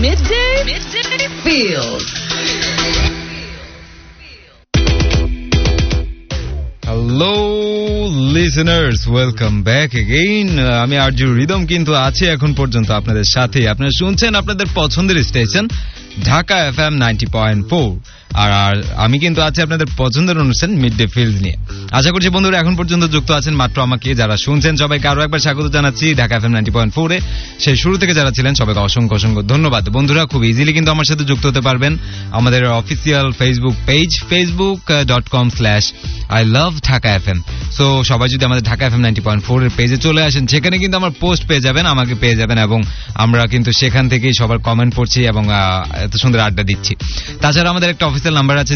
Midday Feels. Hello listeners, welcome back again. আমি Arzu rhythm কিন্তু আছি এখন পর্যন্ত আপনাদের সাথে। আপনারা শুনছেন আপনাদের পছন্দের স্টেশন ঢাকা FM 90.4, আর আমি কিন্তু আছি আপনাদের পছন্দের অনুষ্ঠান মিড ডে ফিল্ড নিয়ে। আশা করছি বন্ধুরা এখন পর্যন্ত যুক্ত আছেন। মাত্র আমাকে যারা শুনছেন সবাইকে আরো একবার স্বাগত জানাচ্ছি ঢাকা FM 90.4-এ। সেই শুরু থেকে যারা ছিলেন সবাইকে অসংখ্য অসংখ্য ধন্যবাদ। বন্ধুরা খুব ইজিলি কিন্তু আমার সাথে যুক্ত হতে পারবেন আমাদের official Facebook page facebook.com/I love Dhaka FM। So সবাই যদি আমাদের ঢাকা FM 90.4-এর পেজে চলে আসেন, সেখানে কিন্তু আমার পোস্ট পেয়ে যাবেন, আমাকে পেয়ে যাবেন, এবং আমরা কিন্তু সেখান থেকেই সবার কমেন্ট পড়ছি এবং এত সুন্দর আড্ডা দিচ্ছি। তাছাড়া আমাদের একটা অফিসিয়াল নাম্বার আছে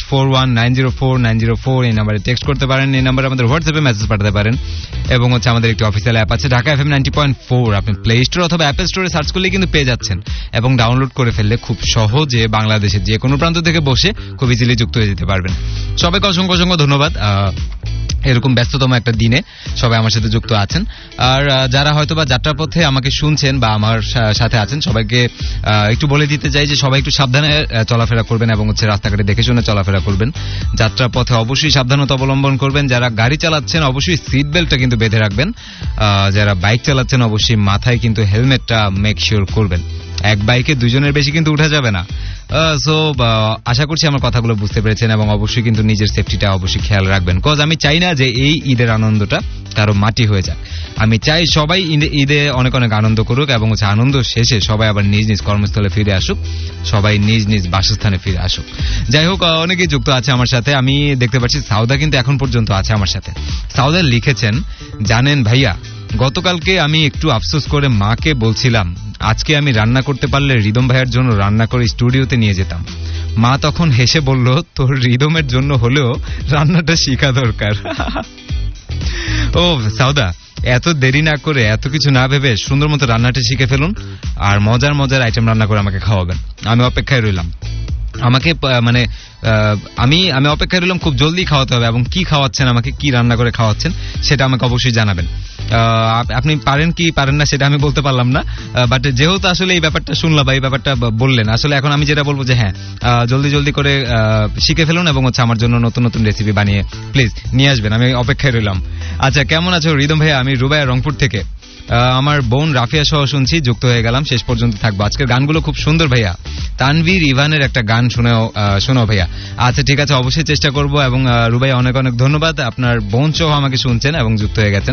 01841904904। এই নাম্বারে টেক্সট করতে পারেন, এই নাম্বারে আমাদের হোয়াটসঅ্যাপে মেসেজ পাঠাতে পারেন, এবং হচ্ছে আমাদের একটি অফিসিয়াল অ্যাপ আছে ঢাকা FM 90.4। আপনি প্লে স্টোর অথবা অ্যাপল স্টোরে সার্চ করলে কিন্তু পেয়ে যাচ্ছেন, এবং ডাউনলোড করে ফেললে খুব সহজে বাংলাদেশের যে কোনো প্রান্ত থেকে বসে খুব ইজিলি যুক্ত হয়ে যেতে পারবেন। সবাইকে অসংখ্য অসংখ্য ধন্যবাদ। এরকম ব্যস্ততম একটা দিনে সবাই আমার সাথে যুক্ত আছেন। আর যারা হয়তোবা যাত্রাপথে আমাকে শুনছেন বা আমার সাথে আছেন, সবাইকে একটু বলে দিতে চাই যে সবাই একটু সাবধানে চলাফেরা করবেন, এবং হচ্ছে রাস্তাঘাটে দেখে শুনে চলাফেরা করবেন। যাত্রাপথে অবশ্যই সাবধানতা অবলম্বন করবেন। যারা গাড়ি চালাচ্ছেন অবশ্যই সিট বেল্টটা কিন্তু বেঁধে রাখবেন। যারা বাইক চালাচ্ছেন অবশ্যই মাথায় কিন্তু হেলমেটটা মেক শিওর করবেন। এক বাইকে দুজনের বেশি কিন্তু উঠা যাবে না। সো আশা করছি আমার কথাগুলো বুঝতে পেরেছেন, এবং অবশ্যই কিন্তু নিজের সেফটিটা অবশ্যই খেয়াল রাখবেন। কজ আমি চাই না যে এই ঈদের আনন্দটা কারো মাটি হয়ে যাক। আমি চাই সবাই ঈদে অনেক অনেক আনন্দ করুক, এবং হচ্ছে আনন্দ শেষে সবাই আবার নিজ নিজ কর্মস্থলে ফিরে আসুক, সবাই নিজ নিজ বাসস্থানে ফিরে আসুক। যাই হোক, অনেকেই যুক্ত আছে আমার সাথে। আমি দেখতে পাচ্ছি সাউদা কিন্তু এখন পর্যন্ত আছে আমার সাথে। সাউদা লিখেছেন, জানেন ভাইয়া, গতকালকে আমি একটু আফসোস করে মাকে বলছিলাম আজকে আমি রান্না করতে পারলে রিদম ভাইয়ের জন্য রান্না করে স্টুডিওতে নিয়ে যেতাম। মা তখন হেসে বলল, তোর রিদমের জন্য হলেও রান্নাটা শিখা দরকার। ও সাউদা, এত দেরি না করে, এত কিছু না ভেবে সুন্দর মতো রান্নাটা শিখে ফেলুন, আর মজার মজার আইটেম রান্না করে আমাকে খাওয়াবেন। আমি অপেক্ষায় রইলাম। আমাকে মানে আমি অপেক্ষায় রইলাম। খুব জলদি খাওয়াতে হবে, এবং কি খাওয়াচ্ছেন আমাকে, কি রান্না করে খাওয়াচ্ছেন সেটা আমাকে অবশ্যই জানাবেন। আপনি পারেন কি পারেন না সেটা আমি বলতে পারলাম না, বাট যেহেতু আসলে এই ব্যাপারটা শুনলাম বা এই ব্যাপারটা বললেন, আসলে এখন আমি যেটা বলবো যে হ্যাঁ, জলদি জলদি করে শিখে ফেলুন, এবং হচ্ছে আমার জন্য নতুন নতুন রেসিপি বানিয়ে প্লিজ নিয়ে আসবেন। আমি অপেক্ষায় রইলাম। আচ্ছা, কেমন আছো রিদম ভাইয়া? আমি রুবাইয়া, রংপুর থেকে। আমার বোন রাফিয়া সহ শুনছি, যুক্ত হয়ে গেলাম, শেষ পর্যন্ত থাকবো। আজকের গানগুলো খুব সুন্দর ভাইয়া। তানভীর ইভানের একটা গান শোনাও ভাইয়া। আচ্ছা ঠিক আছে, অবশ্যই চেষ্টা করব। এবং রুবাইয়া অনেক অনেক ধন্যবাদ, আপনার বোন সহ আমাকে শুনছেন এবং যুক্ত হয়ে গেছেন,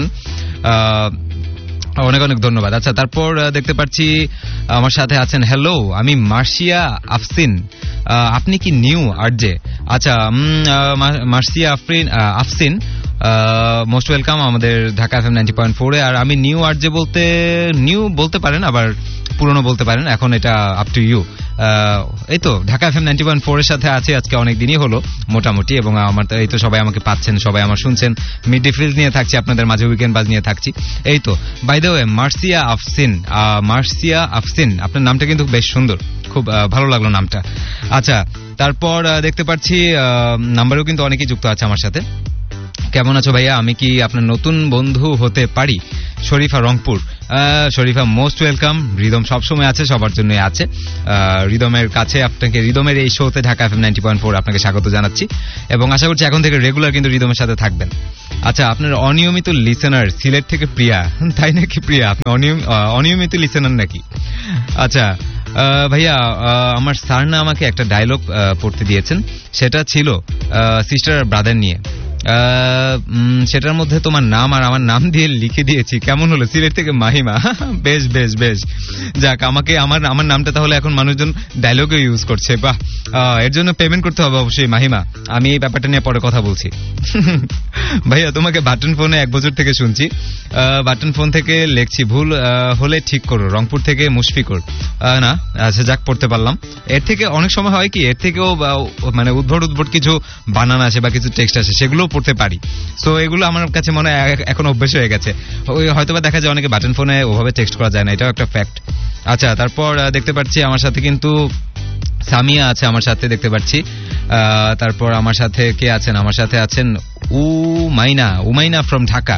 অনেক অনেক ধন্যবাদ। আচ্ছা, তারপর দেখতে পাচ্ছি আমার সাথে আছেন, হ্যালো আমি মার্সিয়া আফসিন। আপনি কি নিউ আরজে? আচ্ছা, মার্সিয়া আফসিন, মোস্ট ওয়েলকাম আমাদের ঢাকা FM 90.4-এ। আর আমি নিউ আরজে বলতে পারেন, আবার পুরনো বলতে পারেন, এখন এটা আপ টু ইউ। এই তো ঢাকা FM 90.4-এর সাথে আছে আজকে অনেক দিনই হলো মোটামুটি, এবং আমার এই তো সবাই আমাকে পাচ্ছেন, সবাই আমার শুনছেন। মিড ডে ফিল্ড নিয়ে থাকছি আপনাদের মাঝে, উইকেন্ড বাজ নিয়ে থাকছি। এই তো বাই দ্য ওয়ে, মার্সিয়া আফসিন, আপনার নামটা কিন্তু বেশ সুন্দর, খুব ভালো লাগলো নামটা। আচ্ছা, তারপর দেখতে পাচ্ছি নাম্বারেও কিন্তু অনেকেই যুক্ত আছে আমার সাথে। কেমন আছো ভাইয়া? আমি কি আপনার নতুন বন্ধু হতে পারি? Sharifa, Rangpur. Sharifa most welcome. Rhythm সবসময় আছে, সবার জন্যই আছে। রিদমের কাছে আপনাকে, রিদমের এই শোতে ঢাকা FM 90.4 আপনাকে স্বাগত জানাচ্ছি, এবং আশা করছি এখন থেকে রেগুলার কিন্তু রিদমের সাথে থাকবেন। আচ্ছা, আপনার অনিয়মিত লিসেনার সিলেট থেকে প্রিয়া, তাই নাকি প্রিয়া? আপনি অনিয়মিত লিসেনার নাকি? আচ্ছা ভাইয়া, আমার স্যার না আমাকে একটা ডায়লগ পড়তে দিয়েছেন, সেটা ছিল সিস্টার আর ব্রাদার নিয়ে। সেটার মধ্যে তোমার নাম আর আমার নাম দিয়ে লিখে দিয়েছি। কেমন হলো? সিলেট থেকে মাহিমা। বেশ বেশ বেশ, যাক, আমাকে আমার নামটা তাহলে এখন মানুষজন ডায়লগে ইউজ করছে। বাহ, এর জন্য পেমেন্ট করতে হবে অবশ্যই মাহিমা। আমি এই ব্যাপারটা নিয়ে পরে কথা বলছি। ভাইয়া, তোমাকে বাটন ফোনে 1 বছর থেকে শুনছি। বাটন ফোন থেকে লিখছি, ভুল হলে ঠিক করো। রংপুর থেকে মুশফিকুর। না, আচ্ছা যাক, পড়তে পারলাম। এর থেকে অনেক সময় হয় কি, এর থেকেও মানে উদ্ভট কিছু বানান আসে বা কিছু টেক্সট আসে, সেগুলো পড়তে পারি। সো এগুলো আমার কাছে মনে হয় এখন অভ্যেস হয়ে গেছে। ওই হয়তোবা দেখা যায় অনেকে বাটন ফোনে ওভাবে টেক্সট করা যায় না, এটাও একটা ফ্যাক্ট। আচ্ছা, তারপর দেখতে পাচ্ছি আমার সাথে কিন্তু সামিয়া আছে আমার সাথে, দেখতে পাচ্ছি। তারপর আমার সাথে কে আছেন? আমার সাথে আছেন উমাইনা from Dhaka.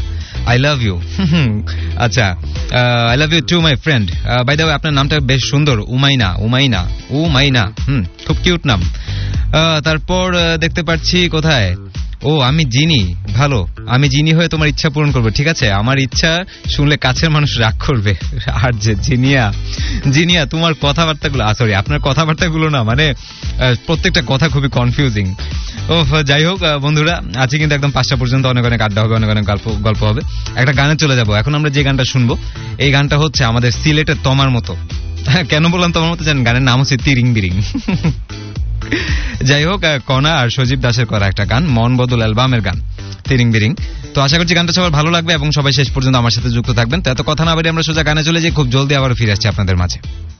I love you. আচ্ছা, I love you to my friend. By the way, আপনার নামটা বেশ সুন্দর, উমাইনা। খুব কিউট নাম। তারপর দেখতে পাচ্ছি কোথায়, ও আমি জিনি, ভালো, আমি জিনি হয়ে তোমার ইচ্ছা পূরণ করবো। ঠিক আছে, আমার ইচ্ছা শুনলে কাছের মানুষ রাগ করবে। আর যে জিনিয়া তোমার কথাবার্তাগুলো, সরি আপনার কথাবার্তাগুলো না, মানে প্রত্যেকটা কথা খুবই কনফিউজিং। ও যাই হোক বন্ধুরা, আজকে কিন্তু একদম 5টা পর্যন্ত অনেক অনেক আড্ডা হবে, অনেক অনেক গল্প হবে। একটা গানে চলে যাব এখন। আমরা যে গানটা শুনবো, এই গানটা হচ্ছে আমাদের সিলেটের তমার মতো। কেন বললাম তোমার মতো জানেন? গানের নাম হচ্ছে তিরিং বিরিং। যাই হোক, কণা আর সজীব দাসের করা একটা গান, মন বদল অ্যালবামের গান, তিরিং বিরিং। তো আশা করছি গানটা সবার ভালো লাগবে এবং সবাই শেষ পর্যন্ত আমার সাথে যুক্ত থাকবেন। তো এত কথা না বাড়ি আমরা সোজা গানে চলে যাই, খুব জলদি আবার ফিরে আসছি আপনাদের মাঝে।